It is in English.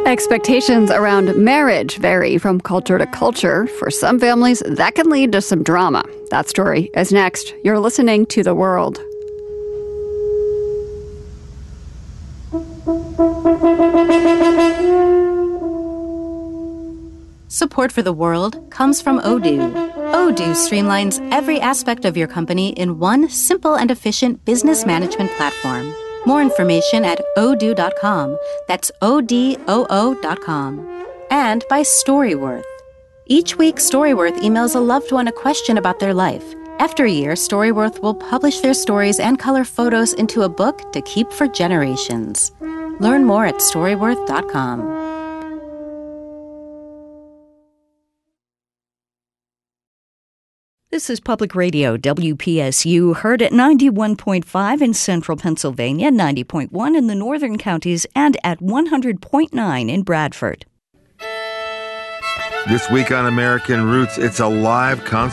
Expectations around marriage vary from culture to culture. For some families, that can lead to some drama. That story is next. You're listening to The World. Support for The World comes from Odoo. Odoo streamlines every aspect of your company in one simple and efficient business management platform. More information at odoo.com. That's ODOO.com. And by Storyworth. Each week, Storyworth emails a loved one a question about their life. After a year, Storyworth will publish their stories and color photos into a book to keep for generations. Learn more at Storyworth.com. This is Public Radio, WPSU, heard at 91.5 in central Pennsylvania, 90.1 in the northern counties, and at 100.9 in Bradford. This week on American Roots, it's a live concert.